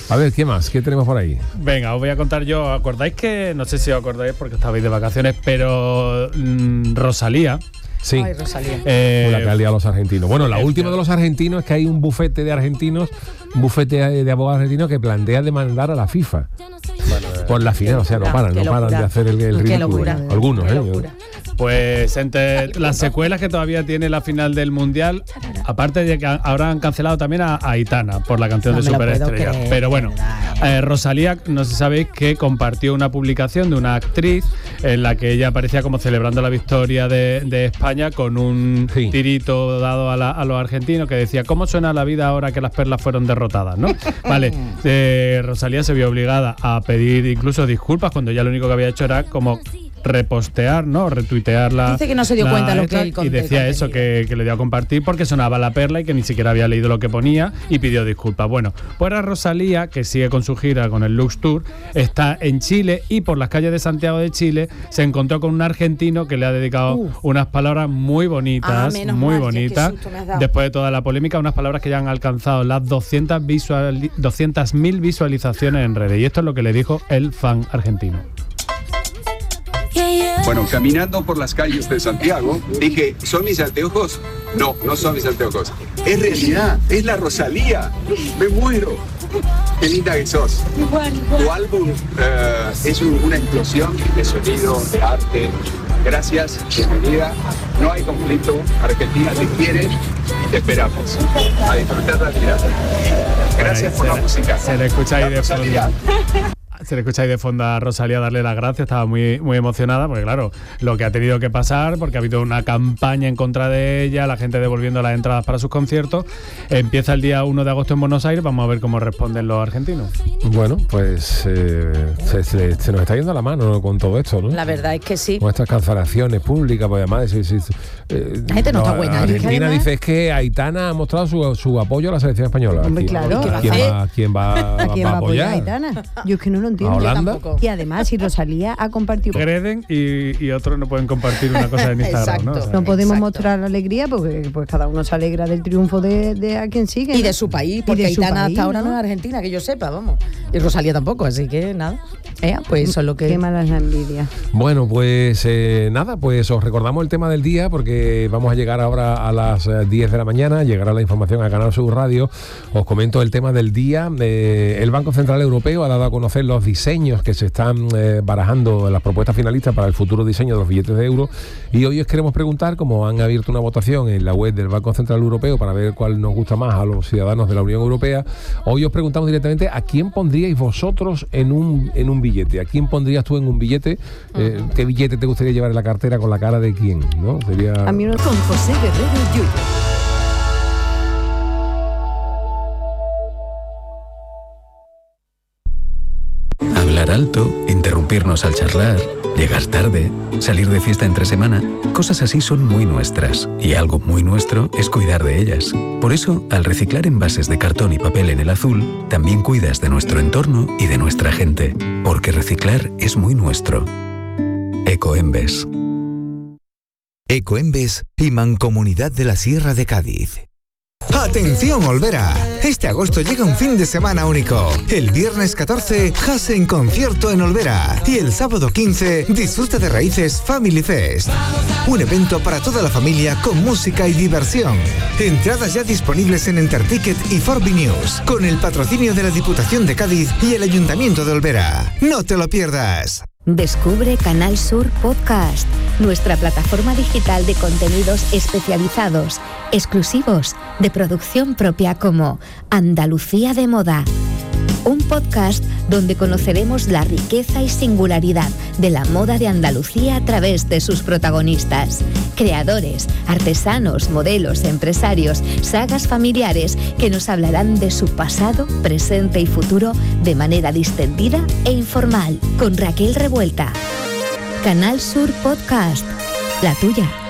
A ver, ¿qué más? ¿Qué tenemos por ahí? Venga, os voy a contar yo. ¿Acordáis que, no sé si os acordáis porque estabais de vacaciones, pero Rosalía? Sí, Ay, Rosalía. La que ha liado a los argentinos. Bueno, la última de los argentinos es que hay un bufete de argentinos, un bufete de abogados argentinos que plantea demandar a la FIFA. Por la final, o sea, no paran de hacer el ridículo. Qué locura. Algunos, Qué locura. Pues entre las secuelas que todavía tiene la final del Mundial, aparte de que ahora han cancelado también a Aitana por la canción de Superestrella. Pero bueno, Rosalía, no sé si sabéis que compartió una publicación de una actriz en la que ella aparecía como celebrando la victoria de España con un tirito dado a los argentinos que decía: ¿cómo suena la vida ahora que las perlas fueron derrotadas? ¿No? Vale, Rosalía se vio obligada a pedir incluso disculpas cuando ya lo único que había hecho era como repostear, ¿no? Retuitearla. Dice que no se dio cuenta lo que él y decía eso, que le dio a compartir porque sonaba la perla y que ni siquiera había leído lo que ponía y pidió disculpas. Bueno, pues ahora Rosalía, que sigue con su gira con el Lux Tour, está en Chile y por las calles de Santiago de Chile se encontró con un argentino que le ha dedicado unas palabras muy bonitas, después de toda la polémica, unas palabras que ya han alcanzado las 200.000 visualizaciones en redes. Y esto es lo que le dijo el fan argentino. Bueno, caminando por las calles de Santiago, dije, ¿son mis anteojos? No, no son mis anteojos. Es realidad, es la Rosalía. Me muero. Qué linda que sos. Tu álbum es una explosión de sonido, de arte. Gracias, bienvenida. No hay conflicto. Argentina te quiere y te esperamos. A disfrutar la vida. Gracias por la música. Se le escucha ahí de fondo. Se le escucha ahí de fondo a Rosalía darle las gracias, estaba muy, muy emocionada, porque claro, lo que ha tenido que pasar, porque ha habido una campaña en contra de ella, la gente devolviendo las entradas para sus conciertos. Empieza el día 1 de agosto en Buenos Aires, vamos a ver cómo responden los argentinos. Bueno, pues se nos está yendo la mano con todo esto, ¿no? La verdad es que sí. Con estas cancelaciones públicas, pues además... la gente no está buena. Argentina dice es que Aitana ha mostrado su apoyo a la selección española. Hombre, claro. ¿Quién va a apoyar a Aitana? Yo es que no lo entiendo. Y además, si Rosalía ha compartido... Creden y otros no pueden compartir una cosa en Instagram, ¿no? O sea, no podemos mostrar alegría porque pues cada uno se alegra del triunfo de a quien sigue, ¿no? Y de su país, porque Aitana hasta ahora no es argentina, que yo sepa, vamos. Y Rosalía tampoco, así que nada. Pues eso es lo que... Qué mala es la envidia. Bueno, pues nada, pues os recordamos el tema del día porque vamos a llegar ahora a las 10 de la mañana, llegará la información a Canal Sur Radio. Os comento el tema del día. El Banco Central Europeo ha dado a conocer los diseños que se están barajando en las propuestas finalistas para el futuro diseño de los billetes de euro, y hoy os queremos preguntar, como han abierto una votación en la web del Banco Central Europeo para ver cuál nos gusta más a los ciudadanos de la Unión Europea, hoy os preguntamos directamente a quién pondríais vosotros en un billete. ¿A quién pondrías tú en un billete? ¿Qué billete te gustaría llevar en la cartera con la cara de quién? ¿No? Sería... A mí con José Guerrero Yuyo. Hablar alto, interrumpirnos al charlar, llegar tarde, salir de fiesta entre semana, cosas así son muy nuestras, y algo muy nuestro es cuidar de ellas. Por eso, al reciclar envases de cartón y papel en el azul, también cuidas de nuestro entorno y de nuestra gente, porque reciclar es muy nuestro. Ecoembes. Ecoembes y Mancomunidad de la Sierra de Cádiz. ¡Atención, Olvera! Este agosto llega un fin de semana único. El viernes 14, Jase en concierto en Olvera. Y el sábado 15, disfruta de Raíces Family Fest. Un evento para toda la familia con música y diversión. Entradas ya disponibles en Enterticket y Forbi News, con el patrocinio de la Diputación de Cádiz y el Ayuntamiento de Olvera. ¡No te lo pierdas! Descubre Canal Sur Podcast, nuestra plataforma digital de contenidos especializados, exclusivos, de producción propia, como Andalucía de Moda. Un podcast donde conoceremos la riqueza y singularidad de la moda de Andalucía a través de sus protagonistas. Creadores, artesanos, modelos, empresarios, sagas familiares que nos hablarán de su pasado, presente y futuro de manera distendida e informal. Con Raquel Revuelta. Canal Sur Podcast, la tuya.